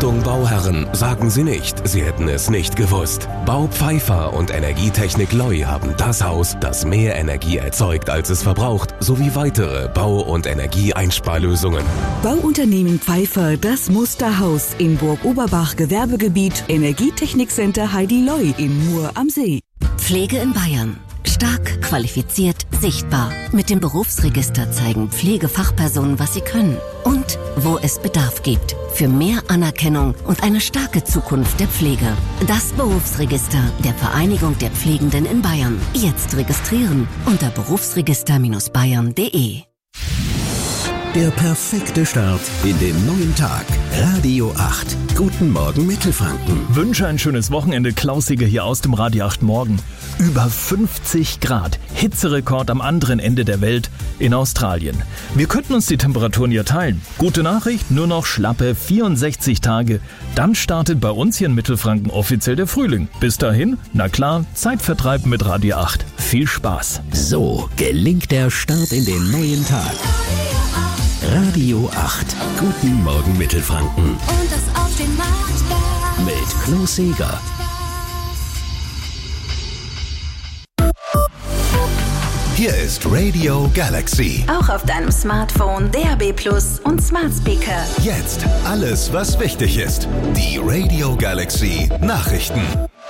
Achtung Bauherren, sagen Sie nicht, Sie hätten es nicht gewusst. Bau Pfeiffer und Energietechnik Loi haben das Haus, das mehr Energie erzeugt, als es verbraucht, sowie weitere Bau- und Energieeinsparlösungen. Bauunternehmen Pfeiffer, das Musterhaus in Burg Oberbach Gewerbegebiet, Energietechnikcenter Heidi Loi in Mur am See. Pflege in Bayern. Stark, qualifiziert, sichtbar. Mit dem Berufsregister zeigen Pflegefachpersonen, was sie können und wo es Bedarf gibt. Für mehr Anerkennung und eine starke Zukunft der Pflege. Das Berufsregister der Vereinigung der Pflegenden in Bayern. Jetzt registrieren unter berufsregister-bayern.de. Der perfekte Start in den neuen Tag. Radio 8. Guten Morgen Mittelfranken. Wünsche ein schönes Wochenende. Klaus Seger hier aus dem Radio 8 Morgen. Über 50 Grad. Hitzerekord am anderen Ende der Welt in Australien. Wir könnten uns die Temperaturen ja teilen. Gute Nachricht, nur noch schlappe 64 Tage. Dann startet bei uns hier in Mittelfranken offiziell der Frühling. Bis dahin, na klar, Zeitvertreib mit Radio 8. Viel Spaß. So gelingt der Start in den neuen Tag. Radio 8. Guten Morgen Mittelfranken. Und das Aufstehen macht Berg. Mit Klaus Seger. Hier ist Radio Galaxy. Auch auf deinem Smartphone, DAB+ und Smart Speaker. Jetzt alles, was wichtig ist. Die Radio Galaxy Nachrichten.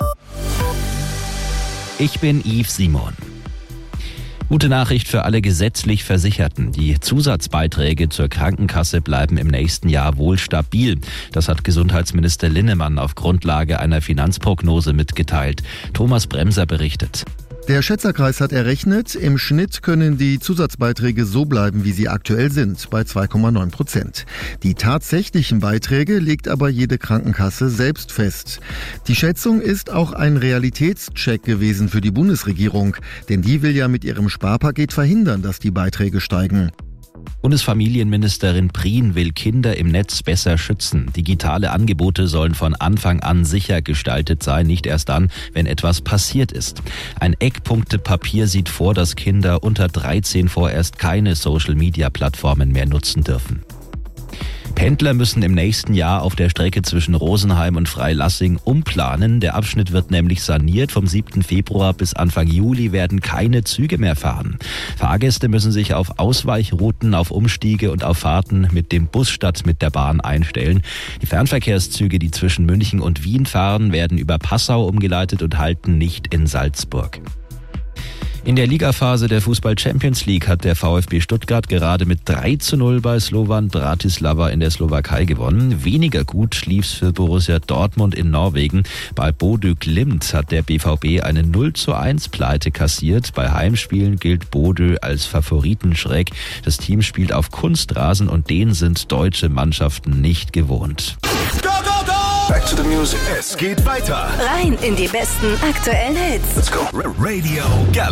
Ich bin Yves Simon. Gute Nachricht für alle gesetzlich Versicherten. Die Zusatzbeiträge zur Krankenkasse bleiben im nächsten Jahr wohl stabil. Das hat Gesundheitsminister Linnemann auf Grundlage einer Finanzprognose mitgeteilt. Thomas Bremser berichtet. Der Schätzerkreis hat errechnet, im Schnitt können die Zusatzbeiträge so bleiben, wie sie aktuell sind, bei 2,9%. Die tatsächlichen Beiträge legt aber jede Krankenkasse selbst fest. Die Schätzung ist auch ein Realitätscheck gewesen für die Bundesregierung, denn die will ja mit ihrem Sparpaket verhindern, dass die Beiträge steigen. Bundesfamilienministerin Prien will Kinder im Netz besser schützen. Digitale Angebote sollen von Anfang an sicher gestaltet sein, nicht erst dann, wenn etwas passiert ist. Ein Eckpunktepapier sieht vor, dass Kinder unter 13 vorerst keine Social-Media-Plattformen mehr nutzen dürfen. Pendler müssen im nächsten Jahr auf der Strecke zwischen Rosenheim und Freilassing umplanen. Der Abschnitt wird nämlich saniert. Vom 7. Februar bis Anfang Juli werden keine Züge mehr fahren. Fahrgäste müssen sich auf Ausweichrouten, auf Umstiege und auf Fahrten mit dem Bus statt mit der Bahn einstellen. Die Fernverkehrszüge, die zwischen München und Wien fahren, werden über Passau umgeleitet und halten nicht in Salzburg. In der Ligaphase der Fußball-Champions League hat der VfB Stuttgart gerade mit 3:0 bei Slovan Bratislava in der Slowakei gewonnen. Weniger gut lief's für Borussia Dortmund in Norwegen. Bei Bodø Glimt hat der BVB eine 0:1 Pleite kassiert. Bei Heimspielen gilt Bodø als Favoritenschreck. Das Team spielt auf Kunstrasen und den sind deutsche Mannschaften nicht gewohnt. Go, go, go! Back to the music. Es geht weiter. Rein in die besten aktuellen Hits. Let's go. Radio Galaxy.